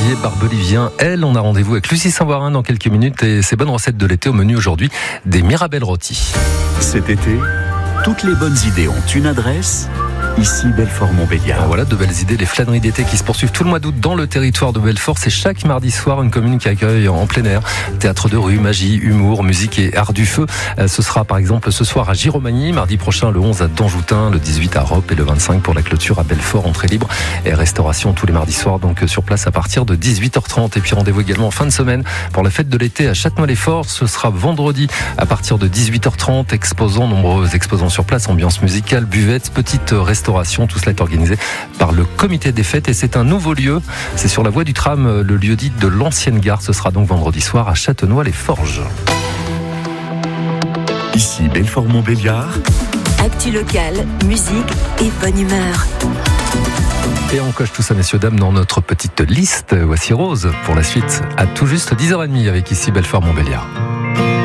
et barbelivien. On a rendez-vous avec Lucie Saint-Warin dans quelques minutes et ses bonnes recettes de l'été au menu aujourd'hui, des Mirabelles rôtis. Cet été, toutes les bonnes idées ont une adresse. Ici, Belfort-Montbéliard. Voilà, de belles idées, les flâneries d'été qui se poursuivent tout le mois d'août dans le territoire de Belfort. C'est chaque mardi soir une commune qui accueille en plein air théâtre de rue, magie, humour, musique et art du feu. Ce sera par exemple ce soir à Giromagny, mardi prochain le 11 à Danjoutin, le 18 à Roppe et le 25 pour la clôture à Belfort, entrée libre et restauration tous les mardis soirs, donc sur place à partir de 18h30. Et puis rendez-vous également en fin de semaine pour la fête de l'été à Châtenois-les-Forts. Ce sera vendredi à partir de 18h30, nombreux exposants sur place, ambiance musicale, buvette, petite restauration. Tout cela est organisé par le comité des fêtes et c'est un nouveau lieu. C'est sur la voie du tram, le lieu dit de l'ancienne gare. Ce sera donc vendredi soir à Châtenois-les-Forges. Ici Belfort-Montbéliard. Actu locale, musique et bonne humeur. Et on coche tout ça, messieurs, dames, dans notre petite liste. Voici Rose pour la suite à tout juste 10h30 avec ici Belfort-Montbéliard.